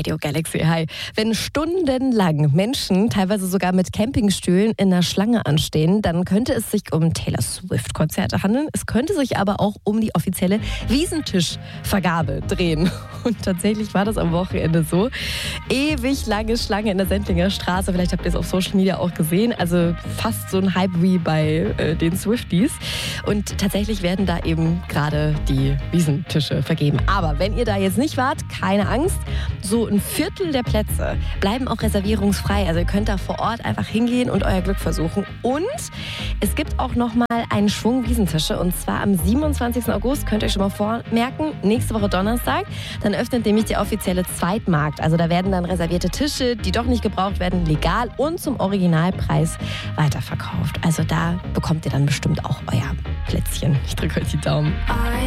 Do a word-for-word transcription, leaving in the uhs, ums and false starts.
Radio Galaxy. Hi. Wenn stundenlang Menschen, teilweise sogar mit Campingstühlen, in der Schlange anstehen, dann könnte es sich um Taylor Swift-Konzerte handeln. Es könnte sich aber auch um die offizielle Wiesentischvergabe drehen. Und tatsächlich war das am Wochenende so. Ewig lange Schlange in der Sendlinger Straße. Vielleicht habt ihr es auf Social Media auch gesehen. Also fast so ein Hype wie bei äh, den Swifties. Und tatsächlich werden da eben gerade die Wiesentische vergeben. Aber wenn ihr da jetzt nicht wart, keine Angst. So ein Viertel der Plätze bleiben auch reservierungsfrei. Also ihr könnt da vor Ort einfach hingehen und euer Glück versuchen. Und es gibt auch noch mal einen Schwung Wiesentische. Und zwar am siebenundzwanzigsten August, könnt ihr euch schon mal vormerken, nächste Woche Donnerstag. Dann öffnet nämlich der offizielle Zweitmarkt. Also da werden dann reservierte Tische, die doch nicht gebraucht werden, legal und zum Originalpreis weiterverkauft. Also da bekommt ihr dann bestimmt auch euer Plätzchen. Ich drücke euch die Daumen.